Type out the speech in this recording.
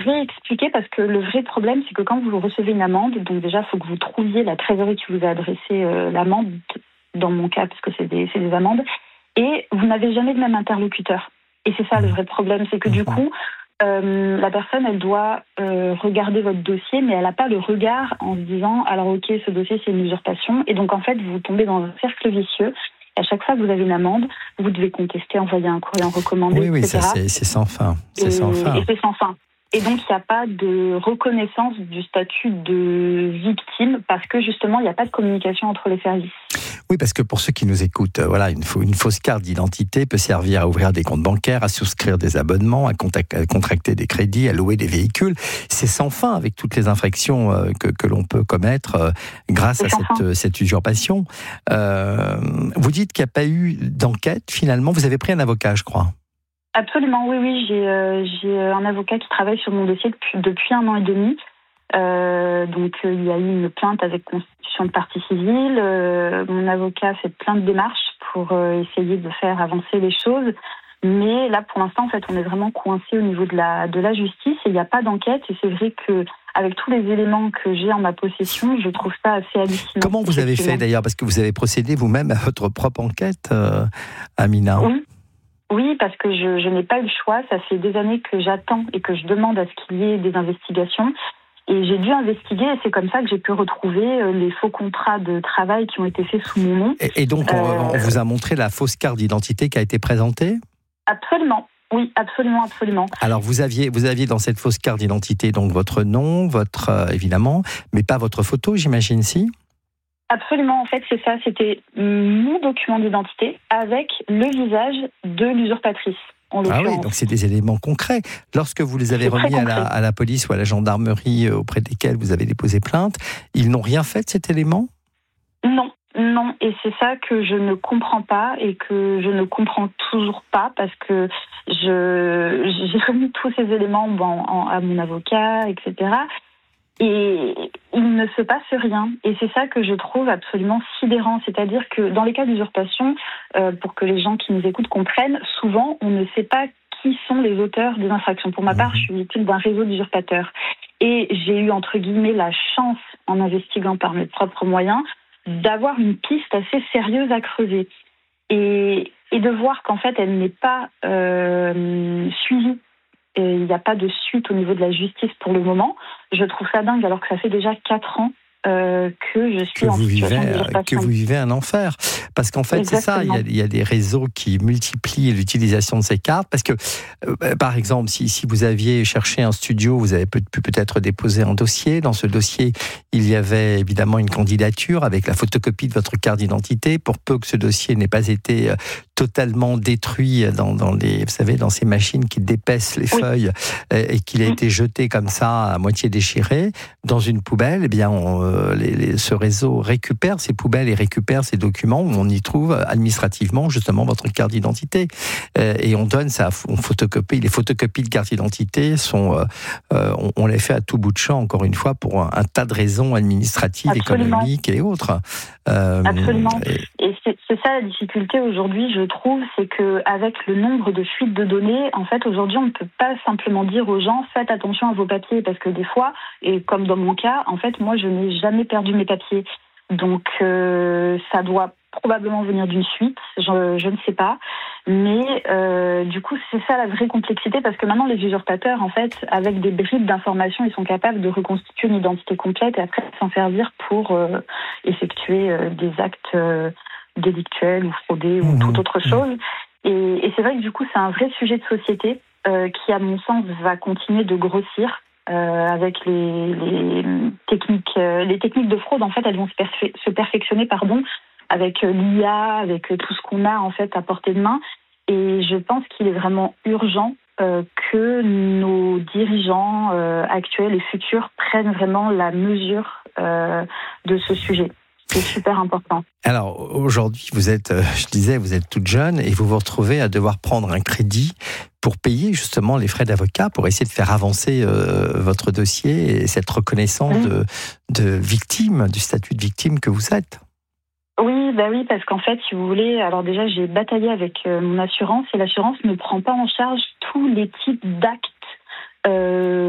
réexpliquer parce que le vrai problème, c'est que quand vous recevez une amende, donc déjà, il faut que vous trouviez la trésorerie qui vous a adressé l'amende, dans mon cas, parce que c'est des amendes, et vous n'avez jamais le même interlocuteur. Et c'est ça le vrai problème, c'est que du coup, la personne, elle doit regarder votre dossier, mais elle n'a pas le regard en se disant « alors ok, ce dossier, c'est une usurpation ». Et donc, en fait, vous tombez dans un cercle vicieux. À chaque fois que vous avez une amende, vous devez contester, envoyer un courrier en recommandé, oui, etc. Ça, c'est sans fin. Et c'est sans fin. Et donc, il n'y a pas de reconnaissance du statut de victime parce que, justement, il n'y a pas de communication entre les services. Oui, parce que pour ceux qui nous écoutent, voilà, une fausse carte d'identité peut servir à ouvrir des comptes bancaires, à souscrire des abonnements, à contracter des crédits, à louer des véhicules. C'est sans fin avec toutes les infractions que l'on peut commettre grâce à cette usurpation. Vous dites qu'il n'y a pas eu d'enquête, finalement. Vous avez pris un avocat, je crois. Absolument, oui. J'ai un avocat qui travaille sur mon dossier depuis 1 an et demi. Donc, il y a eu une plainte avec constitution de partie civile. Mon avocat fait plein de démarches pour essayer de faire avancer les choses. Mais là, pour l'instant, en fait, on est vraiment coincé au niveau de la justice et il n'y a pas d'enquête. Et c'est vrai que avec tous les éléments que j'ai en ma possession, je trouve ça assez hallucinant. Comment vous avez fait d'ailleurs? Parce que vous avez procédé vous-même à votre propre enquête, Amina. Oui, parce que je n'ai pas eu le choix. Ça fait des années que j'attends et que je demande à ce qu'il y ait des investigations. Et j'ai dû investiguer et c'est comme ça que j'ai pu retrouver les faux contrats de travail qui ont été faits sous mon nom. Et donc, on vous a montré la fausse carte d'identité qui a été présentée ? Absolument. Oui, absolument. Alors, vous aviez dans cette fausse carte d'identité donc votre nom, évidemment, mais pas votre photo, j'imagine, si ? Absolument, en fait, c'est ça. C'était mon document d'identité avec le visage de l'usurpatrice. Ah oui, donc c'est des éléments concrets. Lorsque vous les avez remis à la police ou à la gendarmerie auprès desquels vous avez déposé plainte, ils n'ont rien fait de cet élément ? Non. Et c'est ça que je ne comprends pas et que je ne comprends toujours pas parce que j'ai remis tous ces éléments à mon avocat, etc. Et il ne se passe rien. Et c'est ça que je trouve absolument sidérant. C'est-à-dire que dans les cas d'usurpation, pour que les gens qui nous écoutent comprennent, souvent, on ne sait pas qui sont les auteurs des infractions. Pour ma part, je suis victime d'un réseau d'usurpateurs. Et j'ai eu, entre guillemets, la chance, en investiguant par mes propres moyens, d'avoir une piste assez sérieuse à creuser. Et de voir qu'en fait, elle n'est pas suivie. Il n'y a pas de suite au niveau de la justice pour le moment. Je trouve ça dingue alors que ça fait déjà 4 ans que je suis en situation d'usurpation. Que vous vivez un enfer. Parce qu'en fait, Exactement. C'est ça, il y a des réseaux qui multiplient l'utilisation de ces cartes. Parce que, par exemple, si vous aviez cherché un studio, vous avez pu peut-être déposer un dossier. Dans ce dossier, il y avait évidemment une candidature avec la photocopie de votre carte d'identité. Pour peu que ce dossier n'ait pas été totalement détruit dans ces machines qui dépaissent les feuilles et qu'il a été jeté comme ça, à moitié déchiré, dans une poubelle, eh bien, ce réseau récupère ces poubelles et récupère ces documents où on y trouve administrativement justement votre carte d'identité. Et on donne ça, on photocopie. Les photocopies de carte d'identité on les fait à tout bout de champ, encore une fois, pour un tas de raisons administratives, économiques et autres. Absolument. Et c'est ça la difficulté aujourd'hui, je trouve, c'est qu'avec le nombre de fuites de données, en fait, aujourd'hui, on ne peut pas simplement dire aux gens « faites attention à vos papiers », parce que des fois, et comme dans mon cas, en fait, moi, je n'ai jamais perdu mes papiers. Donc, ça doit probablement venir d'une suite, je ne sais pas. Mais du coup, c'est ça la vraie complexité, parce que maintenant, les usurpateurs, en fait, avec des bribes d'informations, ils sont capables de reconstituer une identité complète et après s'en servir pour effectuer des actes délictuels ou fraudés ou toute autre chose. Et c'est vrai que du coup, c'est un vrai sujet de société qui, à mon sens, va continuer de grossir. Avec les techniques de fraude, en fait, elles vont se perfectionner, avec l'IA, avec tout ce qu'on a en fait à portée de main. Et je pense qu'il est vraiment urgent que nos dirigeants actuels et futurs prennent vraiment la mesure de ce sujet. C'est super important. Alors, aujourd'hui, vous êtes toute jeune et vous vous retrouvez à devoir prendre un crédit pour payer justement les frais d'avocat, pour essayer de faire avancer votre dossier et cette reconnaissance de victime, du statut de victime que vous êtes. Oui, parce qu'en fait, si vous voulez, alors déjà, j'ai bataillé avec mon assurance et l'assurance ne prend pas en charge tous les types d'actes